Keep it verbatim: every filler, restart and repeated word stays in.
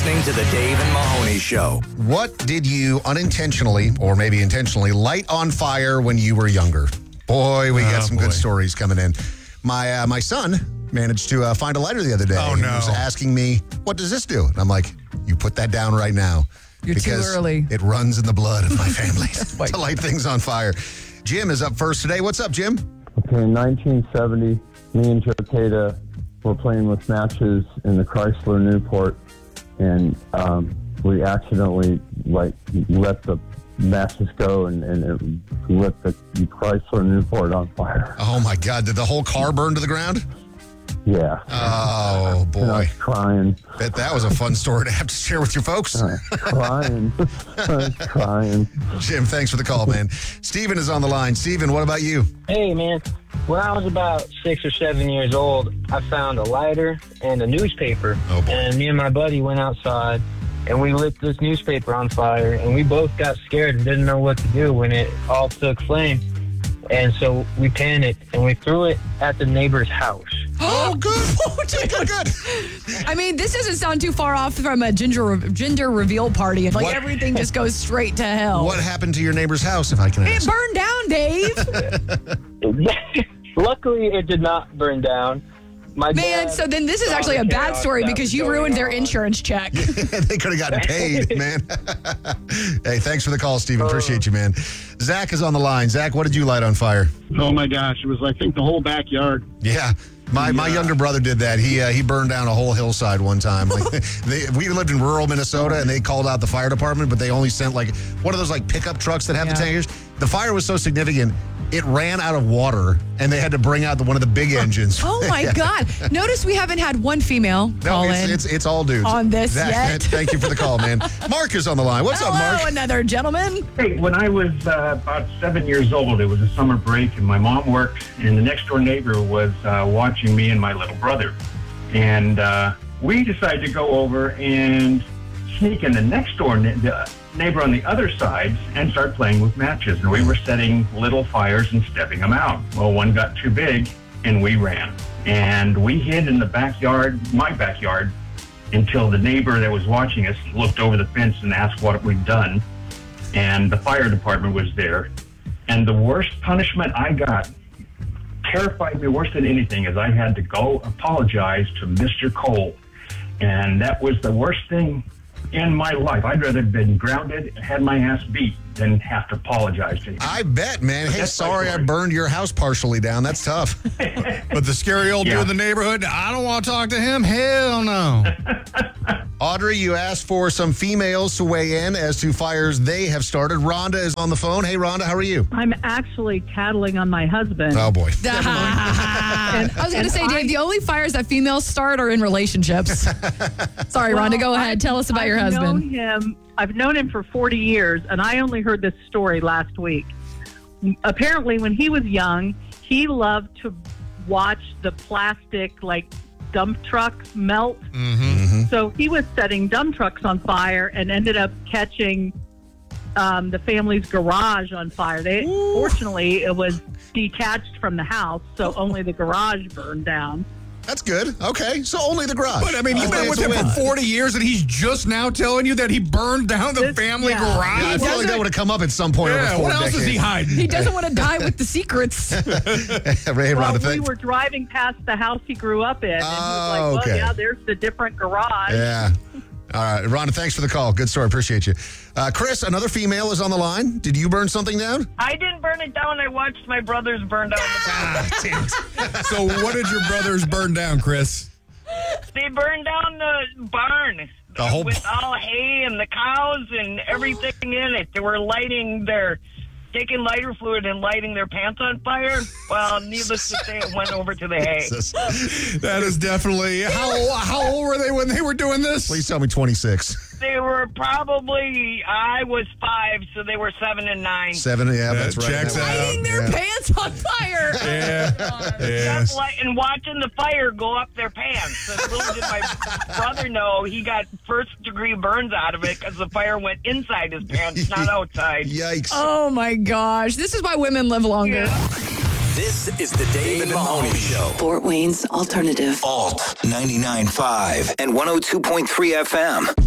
listening to the Dave and Mahoney Show. What did you unintentionally, or maybe intentionally, light on fire when you were younger? Boy, we got Oh, some boy. good stories coming in. My uh, my son managed to uh, find a lighter the other day. Oh, He no. was asking me, what does this do? And I'm like, you put that down right now. You're too because early. It runs in the blood of my family to light things on fire. Jim is up first today. What's up, Jim? Okay, in nineteen seventy, me and Joe Cada were playing with matches in the Chrysler Newport, and um, we accidentally like let the matches go and, and it lit the Chrysler Newport on fire. Oh, my God. Did the whole car burn to the ground? Yeah. Oh, And I boy. was crying, Bet that was a fun story to have to share with your folks. crying, I was crying. Jim, thanks for the call, man. Steven is on the line. Steven, what about you? Hey, man. When I was about six or seven years old, I found a lighter and a newspaper. Oh, boy. And me and my buddy went outside, and we lit this newspaper on fire, and we both got scared and didn't know what to do when it all took flame. And so we panicked, and we threw it at the neighbor's house. Oh, good. good, good. I mean, this doesn't sound too far off from a gender gender reveal party. Like What? everything just goes straight to hell. What happened to your neighbor's house, if I can It ask? burned down, Dave. Luckily, it did not burn down. My Man, dad so then this is saw actually the a bad chaos story that because was you going ruined their on. insurance check. They could have gotten paid, man. Hey, thanks for the call, Steven. Appreciate you, man. Zach is on the line. Zach, what did you light on fire? Oh my gosh, it was I think the whole backyard. Yeah. My my younger brother did that. He uh, he burned down a whole hillside one time. Like they, we lived in rural Minnesota, and they called out the fire department, but they only sent like one of those like pickup trucks that have the Yeah. tankers. The fire was so significant, it ran out of water, and they had to bring out the, one of the big engines. Oh my God. Notice we haven't had one female No, call it's, in. it's it's all dudes on this Zach, yet. Thank you for the call, man. Mark is on the line. What's Hello, up, Mark? another gentleman. Hey, when I was uh, about seven years old, it was a summer break, and my mom worked, and the next door neighbor was uh, watching me and my little brother. And uh, we decided to go over and sneak in the next door ne- the neighbor on the other side and start playing with matches. And we were setting little fires and stepping them out. Well, one got too big, and we ran. And we hid in the backyard, my backyard, until the neighbor that was watching us looked over the fence and asked what we'd done. And the fire department was there. And the worst punishment I got, terrified me worse than anything, is I had to go apologize to Mister Cole. And that was the worst thing in my life. I'd rather have been grounded and had my ass beat than have to apologize to him. I bet, man. Hey, That's my sorry I story. burned your house partially down. That's tough. But the scary old dude Yeah. in the neighborhood, I don't want to talk to him. Hell no. Audrey, you asked for some females to weigh in as to fires they have started. Rhonda is on the phone. Hey, Rhonda, how are you? I'm actually tattling on my husband. Oh, boy. I was going to and say, Dave, I- the only fires that females start are in relationships. Sorry, Rhonda, go ahead. Tell us about your I've husband. Known him, I've known him for forty years, and I only heard this story last week. Apparently, when he was young, he loved to watch the plastic, like, dump truck melt. Mm-hmm. So he was setting dump trucks on fire and ended up catching um, the family's garage on fire. They fortunately, it was detached from the house, so only the garage burned down. That's good. Okay, so only the garage. But I mean, you've Okay, been with it's a him win. for forty years, and he's just now telling you that he burned down the This- family yeah. Yeah, I garage. feel like that doesn't- would have come up at some point Yeah, over four what else is decades. he hiding? He doesn't want to die with the secrets. Hey, Well, Rhonda, we thank- were driving past the house he grew up in, and he was Oh, like, well, okay. yeah, there's the different garage. Yeah. All right, Rhonda, thanks for the call. Good story. Appreciate you. Uh, Chris, another female is on the line. Did you burn something down? I didn't burn it down. I watched my brothers burn down the Ah, damn it. So what did your brothers burn down, Chris? They burned down the barn The whole- with all hay and the cows and everything in it. They were lighting their, taking lighter fluid and lighting their pants on fire. Well, needless to say, it went over to the hay. That is definitely. How how old were they when they were doing this? Please tell me twenty-six. They were probably, I was five, so they were seven and nine. Seven, yeah, that's right. checks That was- out. Lighting their Yeah. pants on fire. Yeah. Just Yes. like, and watching the fire go up their pants. And little did my brother know, he got first degree burns out of it because the fire went inside his pants, not outside. Yikes. Oh, my gosh. This is why women live longer. This is the Dave and Mahoney Show. Fort Wayne's Alternative. Alt ninety-nine point five and one oh two point three F M.